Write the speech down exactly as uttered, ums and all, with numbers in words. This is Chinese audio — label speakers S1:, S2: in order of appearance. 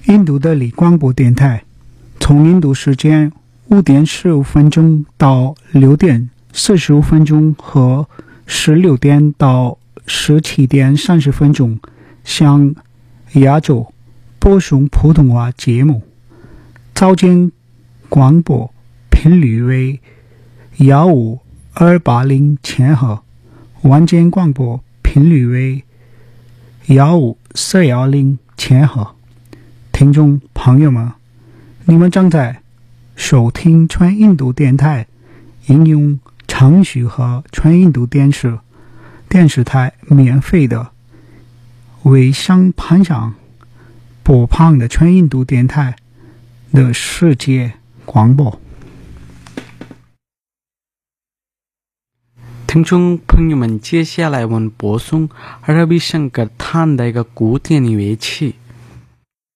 S1: 印度德里广播电台，从印度时间五点十五分钟到六点四十五分钟和十六点到十七点三十分钟，向亚洲播送普通话节目。早间广播频率为幺五二八零千赫，晚间广播频率为幺五四幺零千赫。听众朋友们，你们正在收听全印度电台应用程序和全印度电视电视台免费的为上盘上播放的全印度电台的世界广播。
S2: 听众朋友们，接下来我们播送阿拉比圣歌坛的一个古典乐器。